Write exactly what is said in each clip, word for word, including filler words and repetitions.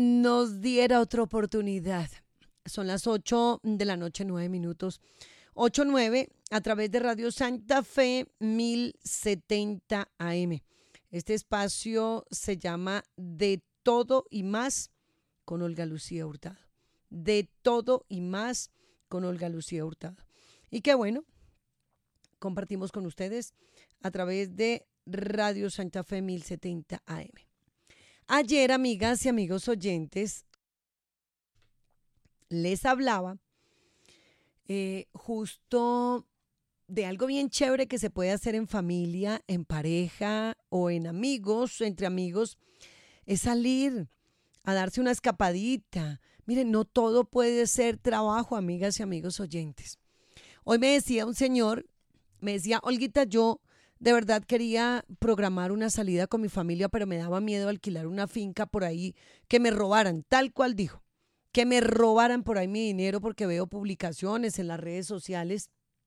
nos diera otra oportunidad. Son las ocho de la noche, nueve minutos. ocho nueve a través de Radio Santa Fe mil setenta A M. Este espacio se llama De Todo y Más con Olga Lucía Hurtado. De Todo y Más con Olga Lucía Hurtado. Y qué bueno, compartimos con ustedes a través de Radio Santa Fe mil setenta A M. Ayer, amigas y amigos oyentes, les hablaba eh, justo de algo bien chévere que se puede hacer en familia, en pareja o en amigos, entre amigos, es salir a darse una escapadita. Miren, no todo puede ser trabajo, amigas y amigos oyentes. Hoy me decía un señor, me decía, Olguita, yo de verdad quería programar una salida con mi familia, pero me daba miedo alquilar una finca por ahí, que me robaran, tal cual dijo, que me robaran por ahí mi dinero porque veo publicaciones en las redes sociales.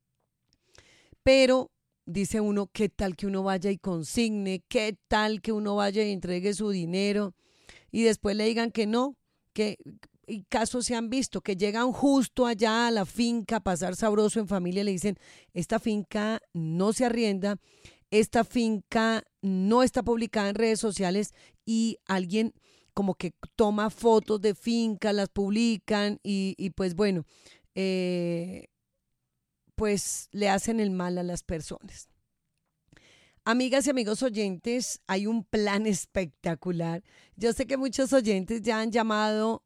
Pero dice uno, ¿qué tal que uno vaya y consigne? ¿Qué tal que uno vaya y entregue su dinero y después le digan que no? Que y casos se han visto, que llegan justo allá a la finca a pasar sabroso en familia y le dicen, esta finca no se arrienda, esta finca no está publicada en redes sociales, y alguien como que toma fotos de finca, las publican y, y pues bueno, eh, pues le hacen el mal a las personas. Amigas y amigos oyentes, hay un plan espectacular. Yo sé que muchos oyentes ya han llamado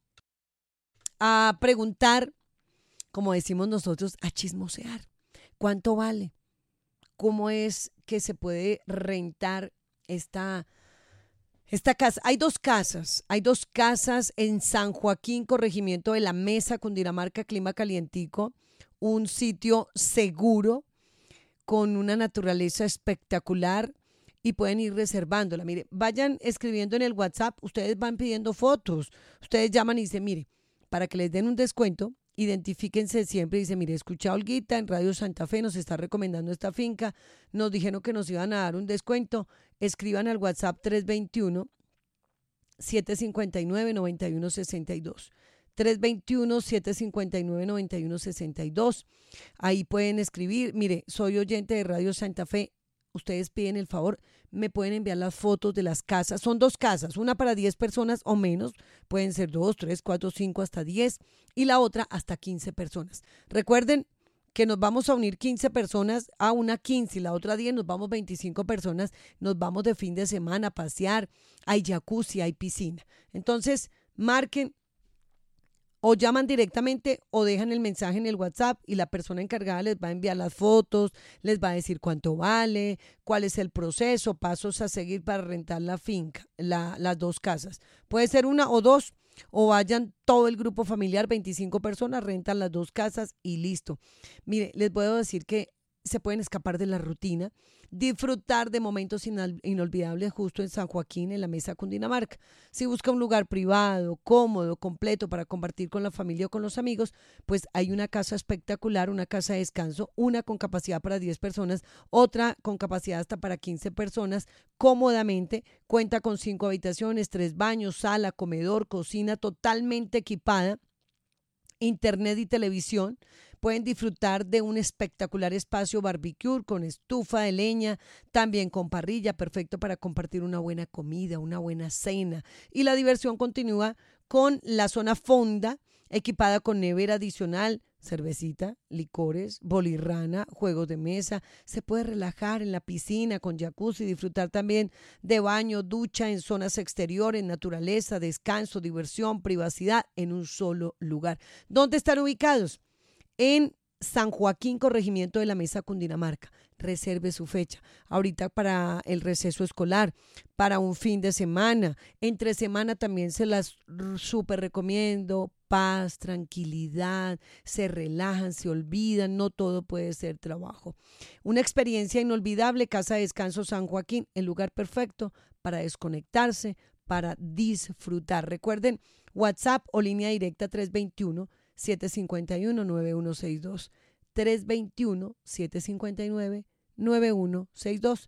a preguntar, como decimos nosotros, a chismosear. ¿Cuánto vale? ¿Cómo es que se puede rentar esta, esta casa? Hay dos casas, hay dos casas en San Joaquín, corregimiento de La Mesa, Cundinamarca, clima calientico, un sitio seguro, con una naturaleza espectacular, y pueden ir reservándola. Mire, vayan escribiendo en el WhatsApp, ustedes van pidiendo fotos, ustedes llaman y dicen, mire, para que les den un descuento, identifíquense siempre y dicen, mire, escucha a Olguita en Radio Santa Fe, nos está recomendando esta finca, nos dijeron que nos iban a dar un descuento, escriban al WhatsApp tres dos uno, siete cinco nueve, nueve uno seis dos. tres dos uno, siete cinco nueve, nueve uno seis dos. Ahí pueden escribir, mire, soy oyente de Radio Santa Fe, ustedes piden el favor, me pueden enviar las fotos de las casas. Son dos casas, una para diez personas o menos, pueden ser dos, tres, cuatro, cinco, hasta diez, y la otra hasta quince personas. Recuerden que nos vamos a unir quince personas a una quince y la otra diez, nos vamos veinticinco personas, nos vamos de fin de semana a pasear, hay jacuzzi, hay piscina. Entonces, marquen o llaman directamente o dejan el mensaje en el WhatsApp y la persona encargada les va a enviar las fotos, les va a decir cuánto vale, cuál es el proceso, pasos a seguir para rentar la finca, la, las dos casas. Puede ser una o dos, o vayan todo el grupo familiar, veinticinco personas, rentan las dos casas y listo. Mire, les puedo decir que se pueden escapar de la rutina, disfrutar de momentos inolvidables justo en San Joaquín, en La Mesa, Cundinamarca. Si busca un lugar privado, cómodo, completo para compartir con la familia o con los amigos, pues hay una casa espectacular, una casa de descanso, una con capacidad para diez personas, otra con capacidad hasta para quince personas, cómodamente. Cuenta con cinco habitaciones, tres baños, sala, comedor, cocina totalmente equipada, internet y televisión. Pueden disfrutar de un espectacular espacio barbecue con estufa de leña, también con parrilla, perfecto para compartir una buena comida, una buena cena. Y la diversión continúa con la zona fonda, equipada con nevera adicional, cervecita, licores, bolirrana, juegos de mesa. Se puede relajar en la piscina con jacuzzi, disfrutar también de baño, ducha en zonas exteriores, naturaleza, descanso, diversión, privacidad en un solo lugar. ¿Dónde están ubicados? En San Joaquín, corregimiento de La Mesa, Cundinamarca. Reserve su fecha. Ahorita para el receso escolar, para un fin de semana, entre semana también se las súper recomiendo. Paz, tranquilidad, se relajan, se olvidan, no todo puede ser trabajo. Una experiencia inolvidable, Casa de Descanso San Joaquín, el lugar perfecto para desconectarse, para disfrutar. Recuerden, WhatsApp o línea directa tres dos uno, siete cinco uno, nueve uno seis dos. tres dos uno, siete cinco nueve, nueve uno seis dos.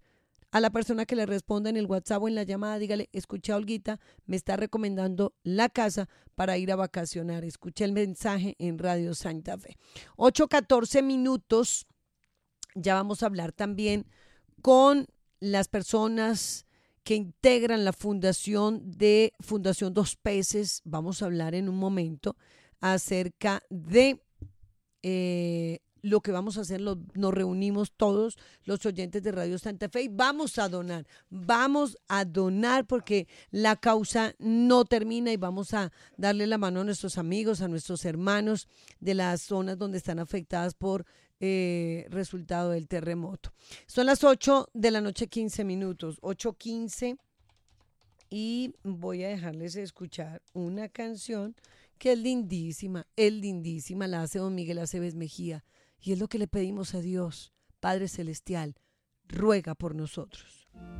A la persona que le responda en el WhatsApp o en la llamada, dígale, escuché a Olguita, me está recomendando la casa para ir a vacacionar. Escuché el mensaje en Radio Santa Fe. ocho catorce minutos. Ya vamos a hablar también con las personas que integran la fundación de Fundación Dos Peces. Vamos a hablar en un momento acerca de eh, lo que vamos a hacer. Lo, nos reunimos todos los oyentes de Radio Santa Fe y vamos a donar, vamos a donar porque la causa no termina y vamos a darle la mano a nuestros amigos, a nuestros hermanos de las zonas donde están afectadas por eh, resultado del terremoto. Son las ocho de la noche, quince minutos, ocho quince, y voy a dejarles escuchar una canción que es lindísima, es lindísima, la hace don Miguel Aceves Mejía, y es lo que le pedimos a Dios, Padre Celestial, ruega por nosotros.